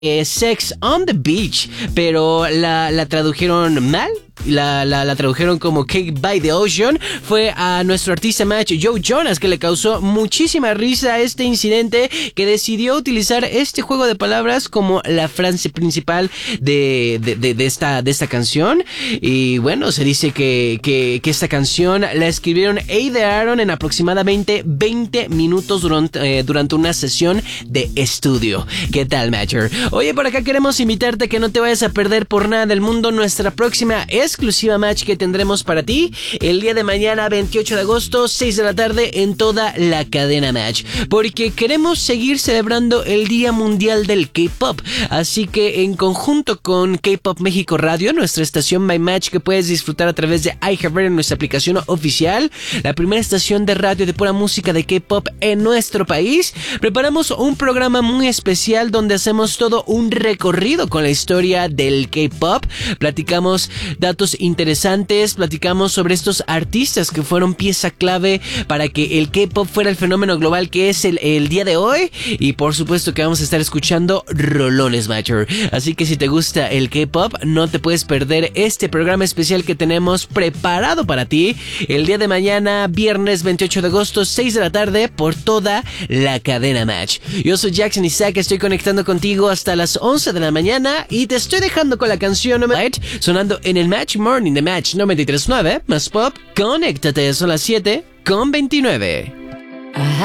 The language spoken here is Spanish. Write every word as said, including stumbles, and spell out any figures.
eh, Sex on the Beach, pero la, la tradujeron mal. La, la, la tradujeron como Cake by the Ocean. Fue a nuestro artista match Joe Jonas que le causó muchísima risa este incidente, que decidió utilizar este juego de palabras como la frase principal de, de, de, de, esta, de esta canción. Y bueno, se dice que, que, que esta canción la escribieron A de Aaron en aproximadamente veinte minutos durante, eh, durante una sesión de estudio. ¿Qué tal, Matcher? Oye, por acá queremos invitarte a que no te vayas a perder por nada del mundo nuestra próxima exclusiva match que tendremos para ti el día de mañana, veintiocho de agosto, seis de la tarde, en toda la cadena Match, porque queremos seguir celebrando el Día Mundial del K-Pop. Así que en conjunto con K-Pop México Radio, nuestra estación My Match que puedes disfrutar a través de iHeartRadio en nuestra aplicación oficial, la primera estación de radio de pura música de K-Pop en nuestro país, preparamos un programa muy especial donde hacemos todo un recorrido con la historia del K-Pop. Platicamos datos interesantes, platicamos sobre estos artistas que fueron pieza clave para que el K-Pop fuera el fenómeno global que es el, el día de hoy, y por supuesto que vamos a estar escuchando rolones, Matcher. Así que si te gusta el K-Pop, no te puedes perder este programa especial que tenemos preparado para ti el día de mañana, viernes veintiocho de agosto, seis de la tarde, por toda la cadena Match. Yo soy Jackson Isaac, estoy conectando contigo hasta las once de la mañana y te estoy dejando con la canción Night sonando en el Match Morning de Match noventa y tres punto nueve más Pop. Conéctate, son las siete con veintinueve. Ajá.